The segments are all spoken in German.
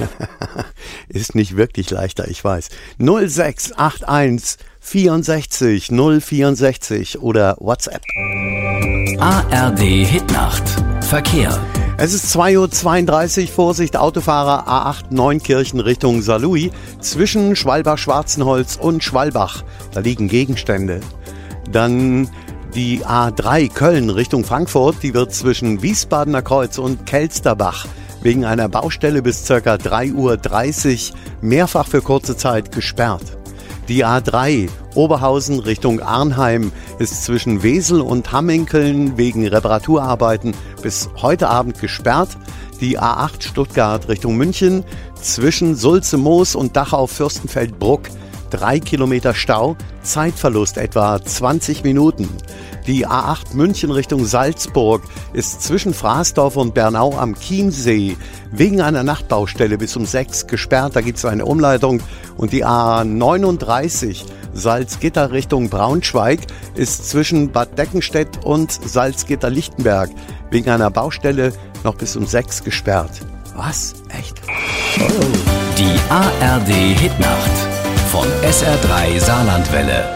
Ist nicht wirklich leichter, ich weiß. 0681 64 064 oder WhatsApp. ARD Hitnacht. Verkehr. Es ist 2:32 Uhr, Vorsicht, Autofahrer A8 Neunkirchen Richtung Saarlouis. Zwischen Schwalbach-Schwarzenholz und Schwalbach, da liegen Gegenstände. Dann die A3 Köln Richtung Frankfurt, die wird zwischen Wiesbadener Kreuz und Kelsterbach wegen einer Baustelle bis ca. 3:30 Uhr mehrfach für kurze Zeit gesperrt. Die A3 Oberhausen Richtung Arnheim ist zwischen Wesel und Hamminkeln wegen Reparaturarbeiten bis heute Abend gesperrt. Die A8 Stuttgart Richtung München zwischen Sulze-Moos und Dachau-Fürstenfeldbruck 3 Kilometer Stau, Zeitverlust etwa 20 Minuten. Die A8 München Richtung Salzburg ist zwischen Fraßdorf und Bernau am Chiemsee wegen einer Nachtbaustelle bis um 6 gesperrt. Da gibt es eine Umleitung. Und die A39 Salzgitter Richtung Braunschweig ist zwischen Bad Deckenstedt und Salzgitter-Lichtenberg wegen einer Baustelle noch bis um 6 gesperrt. Was? Echt? Oh. Die ARD Hitnacht von SR3 Saarlandwelle.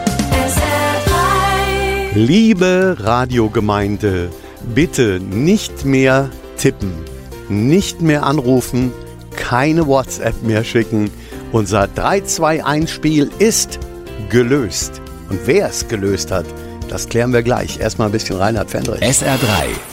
Liebe Radiogemeinde, bitte nicht mehr tippen, nicht mehr anrufen, keine WhatsApp mehr schicken. Unser 3-2-1-Spiel ist gelöst. Und wer es gelöst hat, das klären wir gleich. Erstmal ein bisschen Reinhard Fendrich. SR3